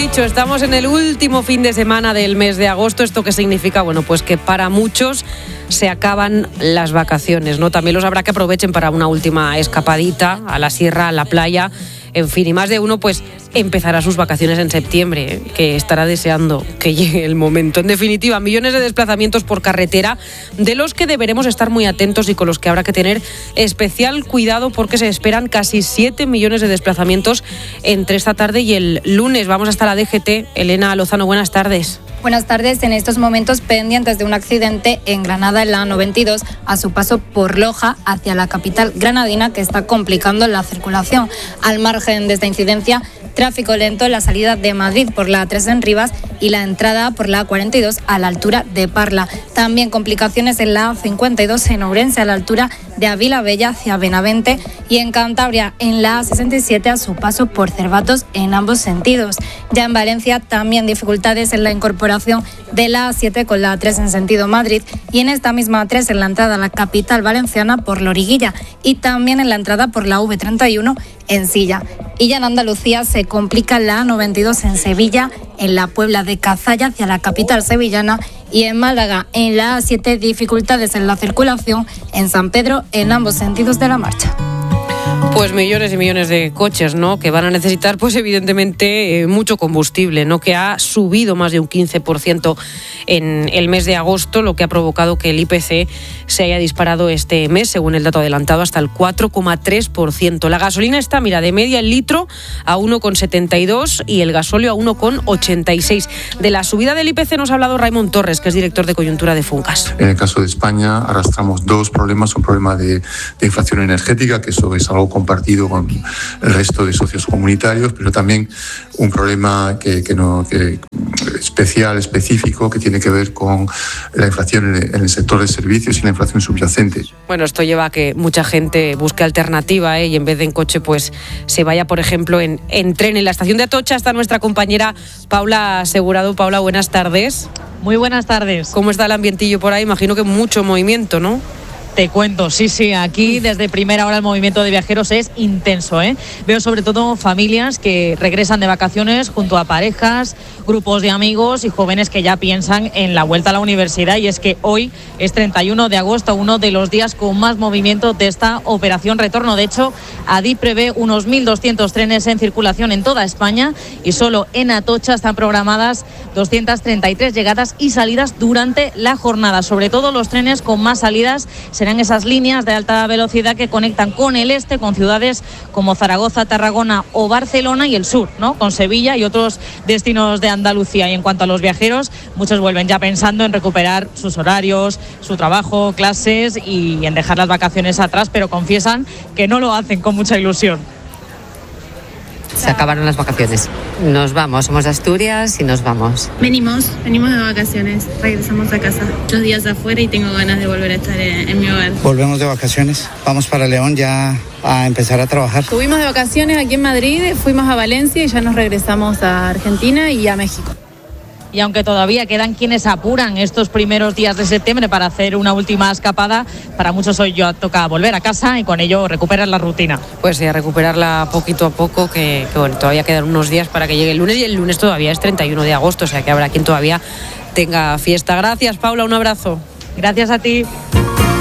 dicho, estamos en el último fin de semana del mes de agosto. ¿Esto qué significa? Bueno, pues que para muchos se acaban las vacaciones, ¿no? También los habrá que aprovechen para una última escapadita a la sierra, a la playa, en fin, y más de uno pues empezará sus vacaciones en septiembre, que estará deseando que llegue el momento. En definitiva, millones de desplazamientos por carretera, de los que deberemos estar muy atentos y con los que habrá que tener especial cuidado, porque se esperan casi 7 millones de desplazamientos entre esta tarde y el lunes. Vamos hasta la DGT. Elena Lozano, buenas tardes. Buenas tardes. En estos momentos pendientes de un accidente en Granada, en la A92, a su paso por Loja hacia la capital granadina, que está complicando la circulación. Al margen de esta incidencia, tráfico lento en la salida de Madrid por la A3 en Rivas y la entrada por la A42 a la altura de Parla. También complicaciones en la A52 en Ourense, a la altura de Avila Bella hacia Benavente, y en Cantabria en la A67 a su paso por Cervatos en ambos sentidos. Ya en Valencia también dificultades en la incorporación de la A7 con la A3 en sentido Madrid, y en esta misma A3 en la entrada a la capital valenciana por Loriguilla, y también en la entrada por la V31 en Silla. Y ya en Andalucía se complica la A92 en Sevilla, en la Puebla de Cazalla hacia la capital sevillana, y en Málaga en la A7 dificultades en la circulación en San Pedro en ambos sentidos de la marcha. Pues millones y millones de coches, ¿no?, que van a necesitar, pues evidentemente, mucho combustible, ¿no?, que ha subido más de un 15% en el mes de agosto, lo que ha provocado que el IPC se haya disparado este mes, según el dato adelantado, hasta el 4,3%. La gasolina está, mira, de media el litro a 1,72 y el gasóleo a 1,86. De la subida del IPC nos ha hablado Raimon Torres, que es director de coyuntura de Funcas. En el caso de España arrastramos dos problemas: un problema de inflación energética, que eso es algo compartido con el resto de socios comunitarios, pero también un problema específico, que tiene que ver con la inflación en el sector de servicios y la inflación subyacente. Bueno, esto lleva a que mucha gente busque alternativa, y en vez de en coche, pues se vaya, por ejemplo, en tren. En la estación de Atocha está nuestra compañera Paula Asegurado. Paula, buenas tardes. Muy buenas tardes. ¿Cómo está el ambientillo por ahí? Imagino que mucho movimiento, ¿no? Te cuento, sí, aquí desde primera hora el movimiento de viajeros es intenso, ¿eh? Veo sobre todo familias que regresan de vacaciones junto a parejas, grupos de amigos y jóvenes que ya piensan en la vuelta a la universidad, y es que hoy es 31 de agosto, uno de los días con más movimiento de esta operación retorno. De hecho, Adif prevé unos 1.200 trenes en circulación en toda España, y solo en Atocha están programadas 233 llegadas y salidas durante la jornada. Sobre todo los trenes con más salidas serán esas líneas de alta velocidad que conectan con el este, con ciudades como Zaragoza, Tarragona o Barcelona, y el sur, ¿no?, con Sevilla y otros destinos de Andalucía. Y en cuanto a los viajeros, muchos vuelven ya pensando en recuperar sus horarios, su trabajo, clases y en dejar las vacaciones atrás, pero confiesan que no lo hacen con mucha ilusión. Se acabaron las vacaciones. Nos vamos, somos de Asturias y nos vamos. Venimos de vacaciones, regresamos a casa. Muchos días afuera y tengo ganas de volver a estar en mi hogar. Volvemos de vacaciones, vamos para León ya a empezar a trabajar. Estuvimos de vacaciones aquí en Madrid, fuimos a Valencia y ya nos regresamos a Argentina y a México. Y aunque todavía quedan quienes apuran estos primeros días de septiembre para hacer una última escapada, para muchos hoy ya toca volver a casa y con ello recuperar la rutina. Pues sí, a recuperarla poquito a poco, que bueno, todavía quedan unos días para que llegue el lunes, y el lunes todavía es 31 de agosto, o sea que habrá quien todavía tenga fiesta. Gracias, Paula, un abrazo. Gracias a ti.